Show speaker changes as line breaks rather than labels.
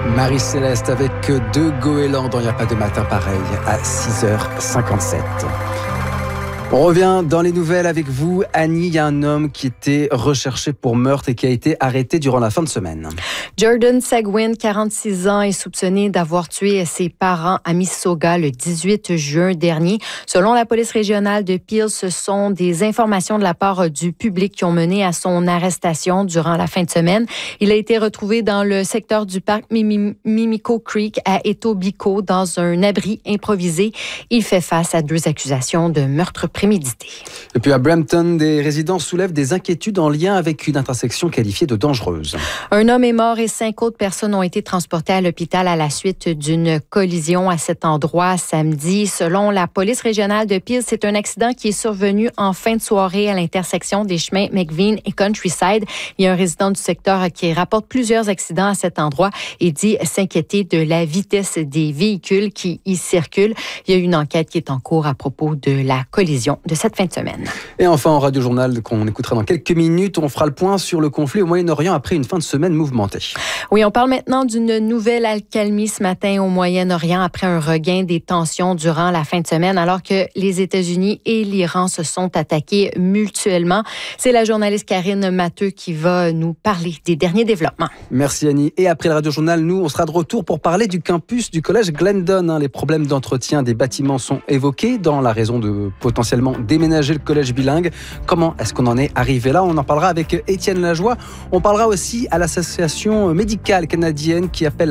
Marie-Céleste avec deux goélands dans Il n'y a pas de matin pareil à 6h57. On revient dans les nouvelles avec vous. Annie, il y a un homme qui était recherché pour meurtre et qui a été arrêté durant la fin de semaine.
Jordan Seguin, 46 ans, est soupçonné d'avoir tué ses parents à Mississauga le 18 juin dernier. Selon la police régionale de Peel, ce sont des informations de la part du public qui ont mené à son arrestation durant la fin de semaine. Il a été retrouvé dans le secteur du parc Mimico Creek à Etobicoke dans un abri improvisé. Il fait face à 2 accusations de meurtre prémédité.
Et puis à Brampton, des résidents soulèvent des inquiétudes en lien avec une intersection qualifiée de dangereuse.
Un homme est mort et 5 autres personnes ont été transportées à l'hôpital à la suite d'une collision à cet endroit samedi. Selon la police régionale de Peel, c'est un accident qui est survenu en fin de soirée à l'intersection des chemins McVean et Countryside. Il y a un résident du secteur qui rapporte plusieurs accidents à cet endroit et dit s'inquiéter de la vitesse des véhicules qui y circulent. Il y a une enquête qui est en cours à propos de la collision de cette fin de semaine.
Et enfin, en Radio-Journal qu'on écoutera dans quelques minutes, on fera le point sur le conflit au Moyen-Orient après une fin de semaine mouvementée.
Oui, on parle maintenant d'une nouvelle accalmie ce matin au Moyen-Orient après un regain des tensions durant la fin de semaine alors que les États-Unis et l'Iran se sont attaqués mutuellement. C'est la journaliste Karine Matteux qui va nous parler des derniers développements.
Merci Annie. Et après le Radio-Journal, nous, on sera de retour pour parler du campus du collège Glendon. Les problèmes d'entretien des bâtiments sont évoqués dans la raison de potentiellement déménager le collège bilingue. Comment est-ce qu'on en est arrivé là? On en parlera avec Étienne Lajoie. On parlera aussi à l'association médicale canadienne qui appelle